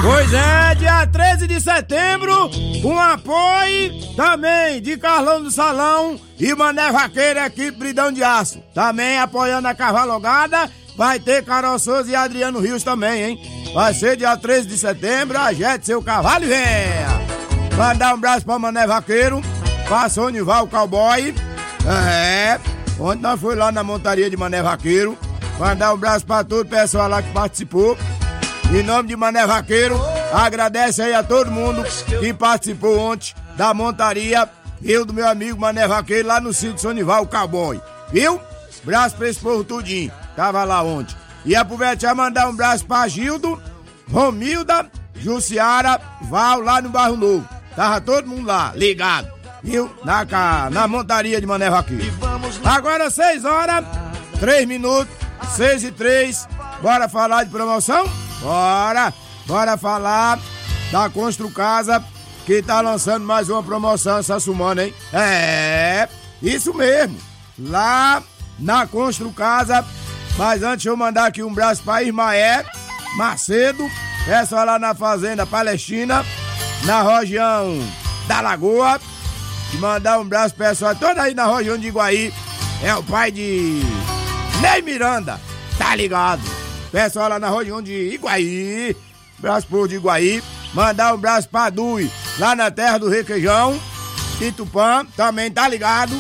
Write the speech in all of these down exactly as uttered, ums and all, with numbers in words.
Pois é, dia treze de setembro, com apoio também de Carlão do Salão e Mané Vaqueiro, equipe Bridão de Aço. Também apoiando a cavalogada, vai ter Carol Souza e Adriano Rios também, hein? Vai ser dia treze de setembro, ajete seu cavalo e venha! Mandar um abraço pra Mané Vaqueiro, pra Sonival Cowboy, é, ontem nós fomos lá na montaria de Mané Vaqueiro. Mandar um abraço pra todo o pessoal lá que participou. Em nome de Mané Vaqueiro, agradece aí a todo mundo que participou ontem da montaria. Eu do meu amigo Mané Vaqueiro lá no sítio Sonival Cowboy. Viu? Braço pra esse povo tudinho. Tava lá ontem. E aproveitar mandar um braço pra Gildo, Romilda, Jussiara, Val lá no Bairro Novo. Tava todo mundo lá, ligado. Viu? Na, na montaria de Mané Vaqueiro. Agora seis horas, três minutos, seis e três. Bora falar de promoção? Bora! Bora falar da Constru Casa, que tá lançando mais uma promoção essa semana, hein? É, isso mesmo! Lá na Constru Casa, mas antes eu mandar aqui um abraço pra Ismael Macedo, essa lá na Fazenda Palestina, na região da Lagoa. E mandar um abraço pro pessoal todo aí na região de Iguaí. É o pai de Ney Miranda, tá ligado? Pessoal lá na região de Iguaí, abraço pro de Iguaí. Mandar um abraço pra Dui, lá na terra do Requeijão, Itupã, também tá ligado.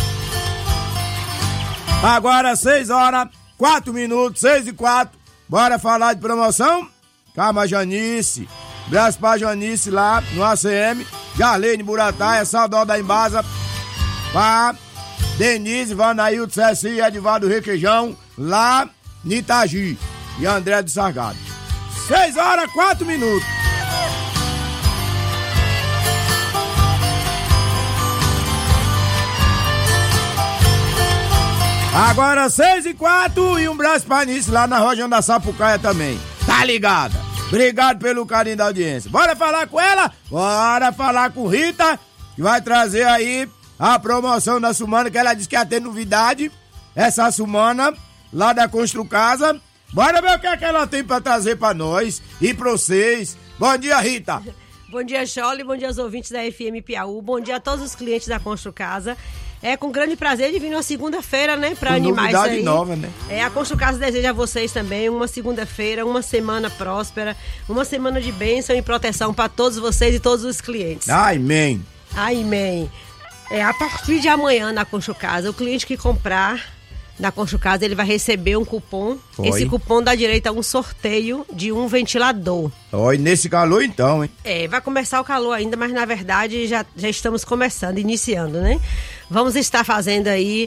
Agora seis horas, quatro minutos, seis e quatro. Bora falar de promoção? Calma, Janice. Abraço pra Janice lá no A C M, Jarlene Burataia, Saudade da Embasa, pra Denise, Vanaildo, Ceci e Edivaldo Requeijão, lá no Itagi. E André do Sargado. seis horas, quatro minutos. Agora seis e quatro e um abraço pra Anice lá na região da Sapucaia também. Tá ligada? Obrigado pelo carinho da audiência. Bora falar com ela? Bora falar com Rita, que vai trazer aí a promoção da semana, que ela disse que ia ter novidade essa semana lá da Constru Casa. Bora ver o que, é que ela tem pra trazer pra nós e pra vocês. Bom dia, Rita. Bom dia, Chole. Bom dia aos ouvintes da F M Piauí. Bom dia a todos os clientes da Constru Casa. É com grande prazer de vir na segunda-feira, né? Pra com animar isso aí. Nova, né? É, a Constru Casa deseja a vocês também uma segunda-feira, uma semana próspera, uma semana de bênção e proteção pra todos vocês e todos os clientes. Amém. Amém. É, a partir de amanhã na Constru Casa, o cliente que comprar na Constru Casa, ele vai receber um cupom. Foi. Esse cupom dá direito a um sorteio de um ventilador. Oi, nesse calor então, hein? É, vai começar o calor ainda, mas na verdade já, já estamos começando, iniciando, né? Vamos estar fazendo aí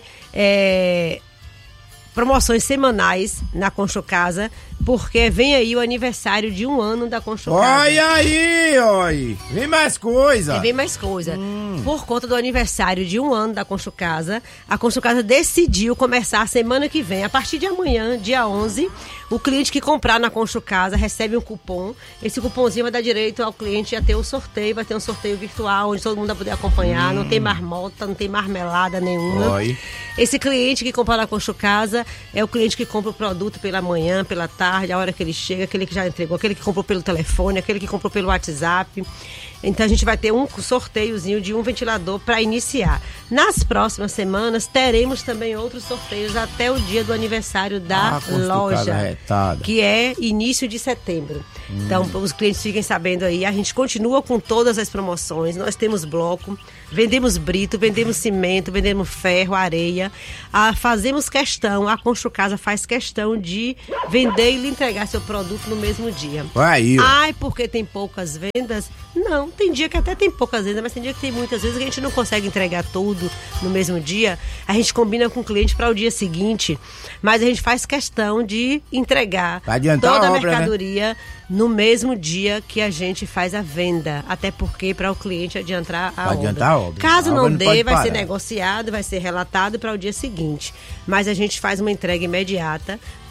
é, promoções semanais na Constru Casa, porque vem aí o aniversário de um ano da Constru Casa. Olha aí, olha, vem mais coisa. É, vem mais coisa. Hum. Por conta do aniversário de um ano da Constru Casa, a Constru Casa decidiu começar a semana que vem, a partir de amanhã, dia onze, o cliente que comprar na Constru Casa recebe um cupom. Esse cupomzinho vai dar direito ao cliente a ter um sorteio, vai ter um sorteio virtual, onde todo mundo vai poder acompanhar, hum. não tem marmota, não tem marmelada nenhuma. Oi. Esse cliente que comprar na Constru Casa é o cliente que compra o produto pela manhã, pela tarde, a hora que ele chega, aquele que já entregou, aquele que comprou pelo telefone, aquele que comprou pelo WhatsApp. Então a gente vai ter um sorteiozinho de um ventilador para iniciar. Nas próximas semanas teremos também outros sorteios até o dia do aniversário da ah, loja, que é início de setembro. Hum. Então os clientes fiquem sabendo aí, a gente continua com todas as promoções, nós temos bloco, vendemos brito, vendemos cimento, vendemos ferro, areia, ah, fazemos questão, a Constru Casa faz questão de vender e lhe entregar seu produto no mesmo dia. Aí, Ai, porque tem poucas vendas? Não, tem dia que até tem poucas vendas, mas tem dia que tem muitas vezes que a gente não consegue entregar tudo no mesmo dia. A gente combina com o cliente para o dia seguinte, mas a gente faz questão de entregar toda a, a obra, mercadoria, né? No mesmo dia que a gente faz a venda, até porque para o cliente adiantar a, obra. Adiantar a obra. Caso a não obra dê, não vai parar. Ser negociado, vai ser relatado para o dia seguinte. Mas a gente faz uma entrega imediata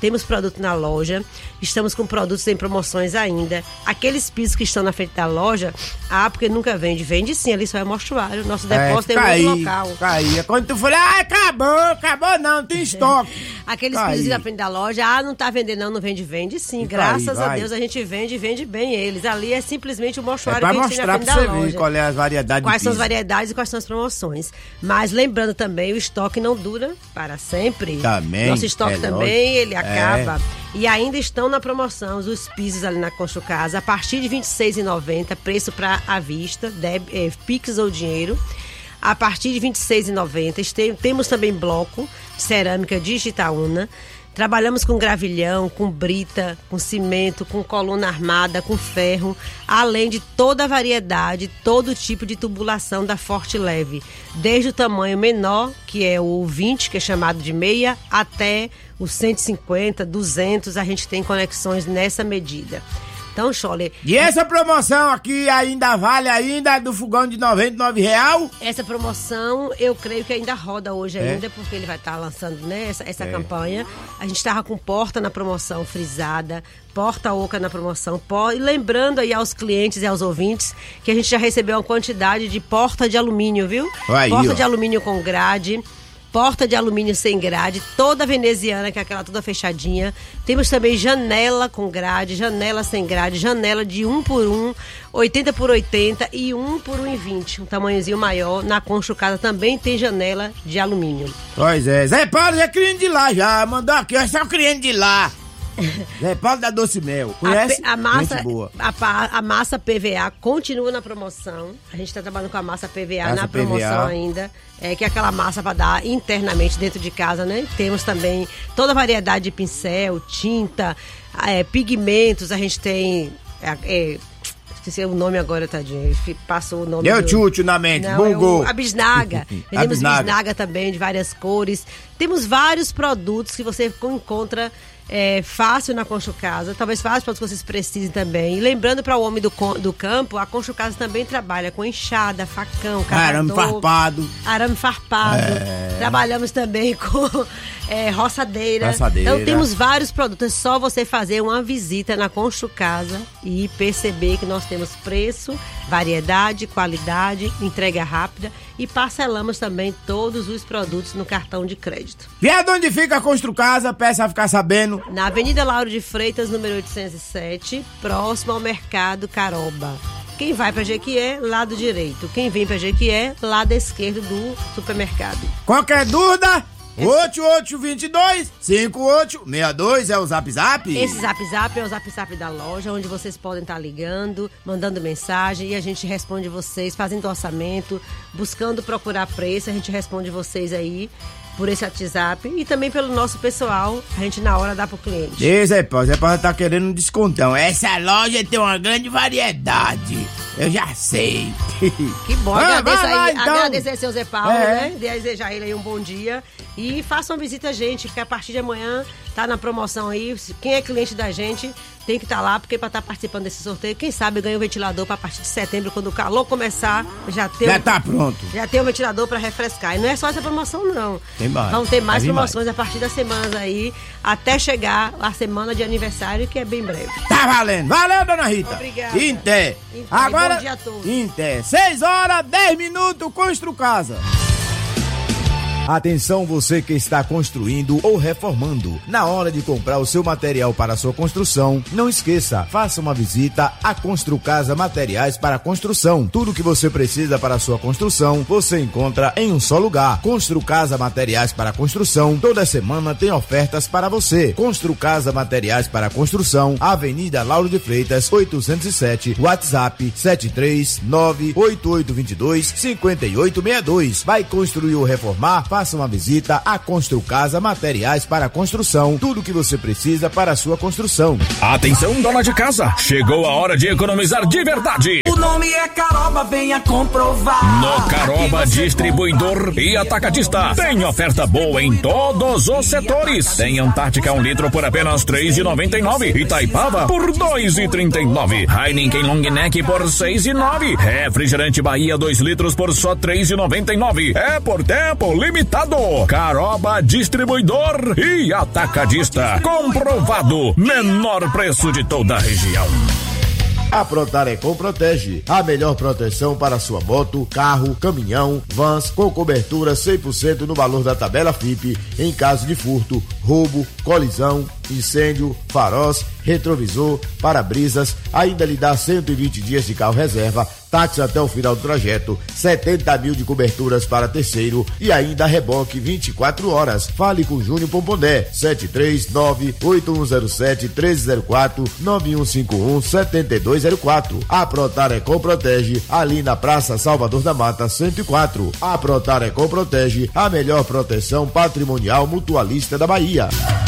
temos produto na loja, estamos com produtos em promoções ainda. Aqueles pisos que estão na frente da loja, ah, porque nunca vende, vende sim, ali só é mostruário, nosso depósito é, em outro local. Caía, quando tu falou, ah, acabou, acabou não, tem estoque. Aqueles pisos na frente da loja, ah, não tá vendendo não, não vende, vende sim, e graças caí, a Deus a gente vende, vende bem eles. Ali é simplesmente o mostruário é que a gente tem na frente da loja. Ver qual é as variedades Quais são as variedades e quais são as promoções. Mas lembrando também, o estoque não dura para sempre. Também. Nosso estoque é também, lógico. ele acaba. É. E ainda estão na promoção os pisos ali na Construcasa, a partir de vinte e seis reais e noventa centavos, preço para à vista, deb, é, Pix ou dinheiro. A partir de vinte e seis reais e noventa centavos, temos também bloco de cerâmica de Itaúna. Trabalhamos com gravilhão, com brita, com cimento, com coluna armada, com ferro, além de toda a variedade, todo tipo de tubulação da Forte Leve, desde o tamanho menor, que é o vinte, que é chamado de meia, até os cento e cinquenta, duzentos, a gente tem conexões nessa medida. Então, Chole... E essa promoção aqui ainda vale ainda do fogão de noventa e nove reais? Essa promoção, eu creio que ainda roda hoje é. ainda, porque ele vai estar tá lançando, né, essa, essa é. campanha. A gente estava com porta na promoção frisada, porta oca na promoção. Por... E lembrando aí aos clientes e aos ouvintes que a gente já recebeu uma quantidade de porta de alumínio, viu? Aí, porta ó. de alumínio com grade. Porta de alumínio sem grade, toda veneziana, que é aquela toda fechadinha. Temos também janela com grade, janela sem grade, janela de um por um, oitenta por oitenta e um por um e vinte. Um tamanhozinho maior. Na Construcasa também tem janela de alumínio. Pois é. Zé Paulo é cliente de lá já. Mandou aqui, ó, só cliente de lá. Zé Paulo da Doce Mel. Conhece? A, a, massa, boa. A, a massa P V A continua na promoção. A gente está trabalhando com a massa P V A massa na promoção P V A. Ainda. É, que é aquela massa para dar internamente dentro de casa, né? Temos também toda a variedade de pincel, tinta, é, pigmentos. A gente tem... É, é, esqueci o nome agora, tadinho. Passou o nome. Deu do... tchutchu na mente, Não, bugou. É o, a bisnaga. Vendemos bisnaga. bisnaga também, de várias cores. Temos vários produtos que você encontra é, fácil na Construcasa. Talvez vários produtos que vocês precisem também. E lembrando para o homem do, do campo, a Construcasa também trabalha com enxada, facão, cavador, arame farpado. Arame farpado. É. Trabalhamos também com é, roçadeira. roçadeira. Então temos vários produtos. É só você fazer uma visita na Construcasa e perceber que nós temos preço, variedade, qualidade, entrega rápida e parcelamos também todos os produtos no cartão de crédito. Viado, onde fica a Construcasa? Peça a ficar sabendo. Na Avenida Lauro de Freitas, número oitocentos e sete, próximo ao Mercado Caroba. Quem vai para Jequié, lado direito. Quem vem para Jequié, lado esquerdo do supermercado. Qualquer dúvida? oito oito dois dois, cinco oito seis dois é o Zap Zap? Esse Zap Zap é o Zap Zap da loja, onde vocês podem estar ligando, mandando mensagem e a gente responde vocês, fazendo orçamento, buscando procurar preço, a gente responde vocês aí por esse WhatsApp e também pelo nosso pessoal, a gente na hora dá pro cliente. Ei, Zé Paulo, Zé Paulo tá querendo um descontão. Essa loja tem uma grande variedade. Eu já sei. Que bom, ah, agradeço lá, aí, então. agradecer ao seu Zé Paulo, é. né? Desejar ele aí um bom dia e façam uma visita a gente, porque a partir de amanhã tá na promoção aí. Quem é cliente da gente tem que estar tá lá, porque para estar tá participando desse sorteio, quem sabe ganha um ventilador para a partir de setembro, quando o calor começar, já ter Já um, tá pronto. Já tem um ventilador para refrescar. E não é só essa promoção, não. Tem mais. Vão ter mais promoções mais. a partir das semanas aí, até chegar a semana de aniversário, que é bem breve. Tá valendo. Valeu, dona Rita. Obrigada. Inté. Inté. Agora, bom dia a todos. Inté. seis horas, dez minutos, Construcasa. Atenção você que está construindo ou reformando. Na hora de comprar o seu material para a sua construção, não esqueça, faça uma visita à Construcasa Materiais para Construção. Tudo que você precisa para a sua construção, você encontra em um só lugar. Construcasa Materiais para Construção, toda semana tem ofertas para você. Construcasa Materiais para Construção, Avenida Lauro de Freitas, oitocentos e sete, WhatsApp sete três nove oito oito dois dois cinco oito seis dois. Vai construir ou reformar? Faça uma visita à Construcasa Materiais para Construção. Tudo o que você precisa para a sua construção. Atenção, dona de casa. Chegou a hora de economizar de verdade. O nome é Caroba, venha comprovar. No Caroba Distribuidor e Atacadista tem oferta boa em todos os setores. Tem Antártica um litro por apenas três reais e noventa e nove centavos. Itaipava por dois reais e trinta e nove centavos. Heineken Long Neck por seis reais e nove centavos. Refrigerante Bahia dois litros por só três reais e noventa e nove centavos. É por tempo limitado. Caroba Distribuidor e Atacadista. Comprovado. Menor preço de toda a região. A Protarecom protege. A melhor proteção para sua moto, carro, caminhão, vans, com cobertura cem por cento no valor da tabela F I P em caso de furto, roubo, colisão, incêndio, faróis, retrovisor, para-brisas. Ainda lhe dá cento e vinte dias de carro reserva, táxi até o final do trajeto, setenta mil de coberturas para terceiro e ainda reboque vinte e quatro horas. Fale com Júnior Pompondé, sete três nove, oito um zero sete, um três zero quatro, nove um cinco um, sete dois zero quatro. A Protarecom protege ali na Praça Salvador da Mata cento e quatro. A Protarecom protege, a melhor proteção patrimonial mutualista da Bahia.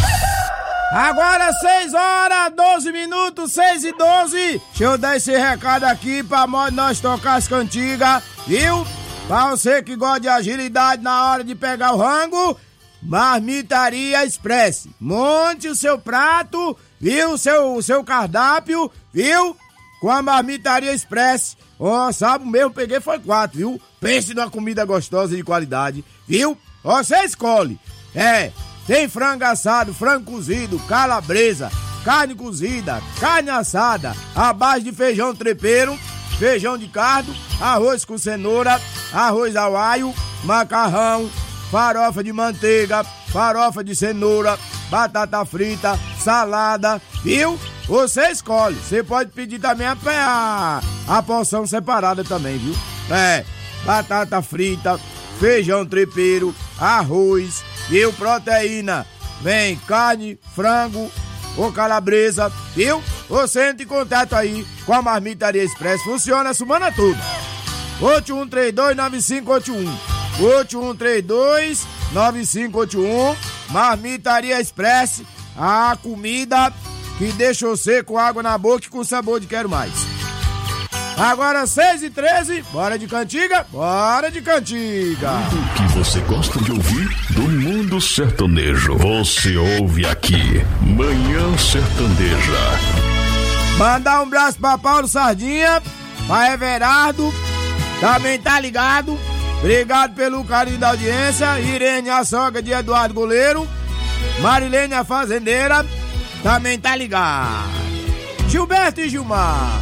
Agora seis horas, doze minutos, seis e doze. Deixa eu dar esse recado aqui pra nós tocar as cantigas, viu? Pra você que gosta de agilidade na hora de pegar o rango, Marmitaria Express. Monte o seu prato, viu? O seu, o seu cardápio, viu? Com a Marmitaria Express. Ó, oh, sabe, o mesmo peguei foi quatro, viu? Pense numa comida gostosa e de qualidade, viu? Ó, você escolhe. É... Tem frango assado, frango cozido, calabresa, carne cozida, carne assada, à base de feijão trepeiro, feijão de cardo, arroz com cenoura, arroz ao alho, macarrão, farofa de manteiga, farofa de cenoura, batata frita, salada, viu? Você escolhe. Você pode pedir também a, a, a porção separada também, viu? É, batata frita, feijão trepeiro, arroz, viu? Proteína, vem carne, frango ou calabresa, viu? Você entra em contato aí com a Marmitaria Express, funciona a semana toda. oito um três dois, nove cinco oito um, oito um três dois, nove cinco oito um, Marmitaria Express, a comida que deixa você com água na boca e com sabor de quero mais. Agora seis e treze, bora de cantiga? Bora de cantiga! O que você gosta de ouvir do mundo sertanejo, você ouve aqui, Manhã Sertaneja. Mandar um abraço pra Paulo Sardinha, pra Everardo, também tá ligado. Obrigado pelo carinho da audiência. Irene, a sogra de Eduardo Goleiro. Marilene, a fazendeira, também tá ligado. Gilberto e Gilmar.